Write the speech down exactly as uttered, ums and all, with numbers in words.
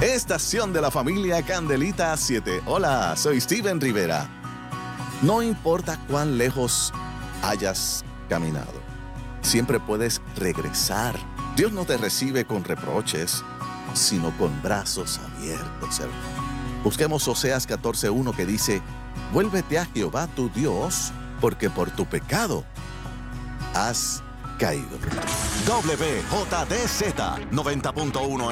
Estación de la familia Candelita siete. Hola, soy Steven Rivera. No importa cuán lejos hayas caminado, siempre puedes regresar. Dios no te recibe con reproches, sino con brazos abiertos, hermano. Busquemos Oseas catorce uno que dice: vuélvete a Jehová tu Dios, porque por tu pecado has caído. W J D Z noventa punto uno